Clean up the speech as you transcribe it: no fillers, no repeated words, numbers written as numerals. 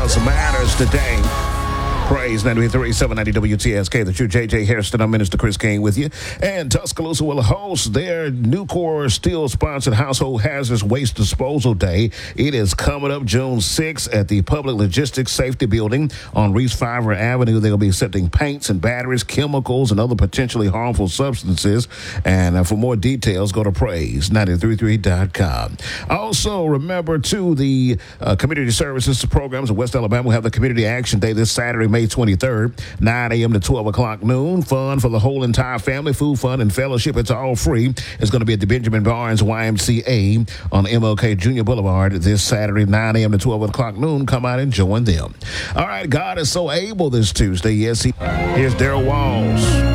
else matters today. Praise 93.3 790 WTSK. The true JJ Hairston. I'm Minister Chris King with you. And Tuscaloosa will host their Nucor Steel-sponsored Household Hazardous Waste Disposal Day. It is coming up June 6th at the Public Logistics Safety Building on Reese Fiver Avenue. They'll be accepting paints and batteries, chemicals, and other potentially harmful substances. And for more details, go to praise933.com. Also, remember, too, the community services programs of West Alabama will have the Community Action Day this Saturday, May 23rd, 9 a.m. to 12 o'clock noon. Fun for the whole entire family. Food, fun, and fellowship. It's all free. It's going to be at the Benjamin Barnes YMCA on MLK Junior Boulevard this Saturday, 9 a.m. to 12 o'clock noon. Come out and join them. All right, God is so able this Tuesday. Yes, here's Darrell Walls.